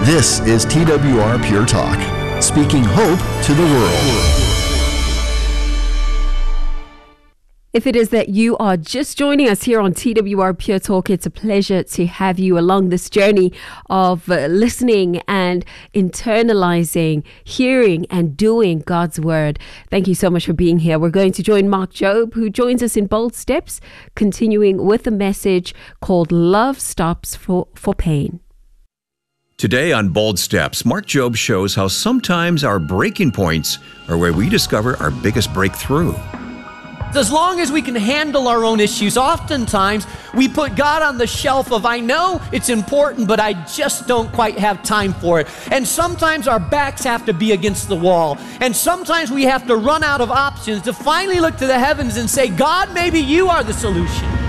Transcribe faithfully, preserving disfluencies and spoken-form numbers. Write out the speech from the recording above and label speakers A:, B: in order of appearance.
A: This is T W R Pure Talk, speaking hope to the world.
B: If it is that you are just joining us here on T W R Pure Talk, it's a pleasure to have you along this journey of uh, listening and internalizing, hearing and doing God's word. Thank you so much for being here. We're going to join Mark Jobe, who joins us in Bold Steps, continuing with a message called Love Stops for, for Pain.
C: Today on Bold Steps, Mark Jobe shows how sometimes our breaking points are where we discover our biggest breakthrough.
D: As long as we can handle our own issues, oftentimes we put God on the shelf of, I know it's important, but I just don't quite have time for it. And sometimes our backs have to be against the wall. And sometimes we have to run out of options to finally look to the heavens and say, God, maybe you are the solution.